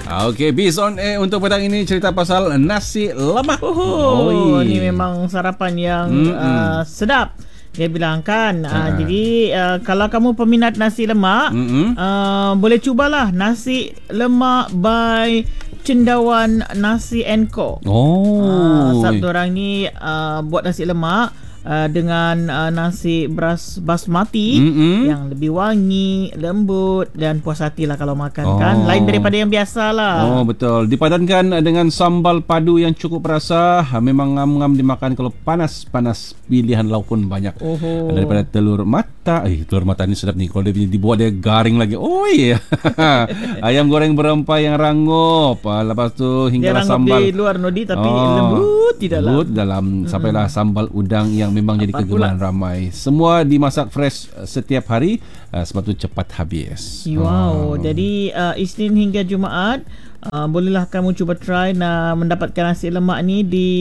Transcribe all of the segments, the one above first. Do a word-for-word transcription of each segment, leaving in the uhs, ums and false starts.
Okey, based on eh, untuk petang ini cerita pasal nasi lemak. Oh, ini memang sarapan yang uh, sedap. Dia bilang kan uh. Uh, Jadi uh, kalau kamu peminat nasi lemak, uh, boleh cubalah nasi lemak by Cendawan Nasi and Co. Oh, uh, Sebab diorang ni uh, buat nasi lemak uh, dengan uh, nasi beras basmati mm-hmm. yang lebih wangi, lembut dan puas hati lah kalau makan. Oh. Kan lain daripada yang biasa lah. Oh, betul. Dipadankan dengan sambal padu yang cukup rasa. Memang ngam-ngam dimakan kalau panas-panas. Pilihan lauk pun banyak. Oh. Daripada telur mata. Eh, telur mata ni sedap ni. Kalau dia dibuat dia garing lagi. Oh iya. Ayam goreng berempah yang rangup. Lepas tu hinggalah sambal. Dia rangup di luar Nodi tapi oh, lembut di dalam. Lembut dalam. Hmm. Sampailah sambal udang yang memang apa jadi kegemaran ramai. Semua dimasak fresh setiap hari. Uh, sebab tu cepat habis. Wow. Oh. Jadi uh, Isnin hingga Jumaat uh, bolehlah kamu cuba try nak mendapatkan nasi lemak ni di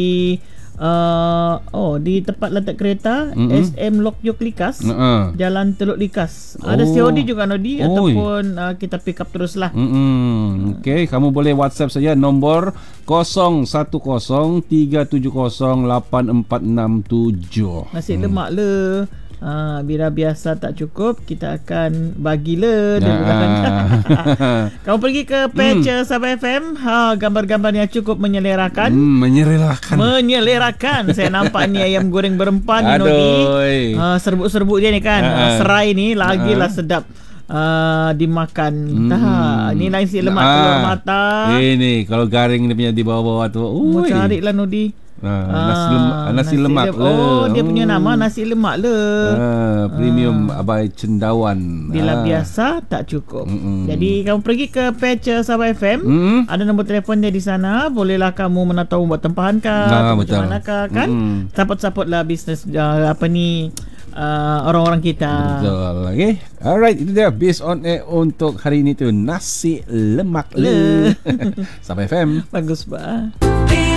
Uh, oh di tempat letak kereta mm-hmm. S M Lok Yok Likas, uh-uh. Jalan Teluk Likas. Oh. Ada C O D juga Nodi. Oh. Ataupun uh, kita pick up terus lah. mm-hmm. Okey, kamu boleh WhatsApp saja nombor kosong satu kosong tiga tujuh kosong lapan empat enam tujuh. Nasi hmm. lemak le. Ha, bila biasa tak cukup, kita akan bagilah. Nah. Kamu pergi ke page hmm. Sabah F M, ha, gambar-gambar yang cukup menyelerakan. Hmm, menyelerakan. Menyelerakan. Saya nampak ni ayam goreng berempah ni Nodi. Ha, serbuk-serbuk dia ni kan. Uh. Serai ni lagilah uh. sedap. Uh, dimakan. Hmm. Tah, ni lain si lemak ah. telur mata. Ini kalau garing dia punya di bawah-bawah tu. Mau carilah Nodi. Ah, nasi lemak, ah, nasi, nasi lemak le. Oh, dia punya nama nasi lemak le. Ah, premium ah. Abai Cendawan. Bila ah. biasa tak cukup. Mm-mm. Jadi kamu pergi ke page Sabah F M, mm. ada nombor telefon dia di sana. Bolehlah kamu mana tahu buat tempahan kah, nah, macam manakah kan? Mm. Support-supportlah bisnes uh, apa ni uh, orang-orang kita. Betul. Okay. Alright, itu dia based on eh, untuk hari ini tu nasi lemak le. Sabah F M. Bagus bah.